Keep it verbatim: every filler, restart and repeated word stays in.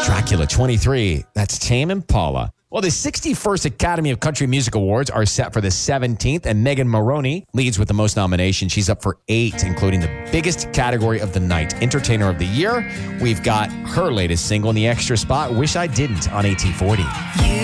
Dracula twenty-three. That's Tame Impala. Well, the sixty-first Academy of Country Music Awards are set for the seventeenth, and Megan Moroney leads with the most nominations. She's up for eight, including the biggest category of the night, Entertainer of the Year. We've got her latest single in the extra spot, Wish I Didn't, on eighteen forty. You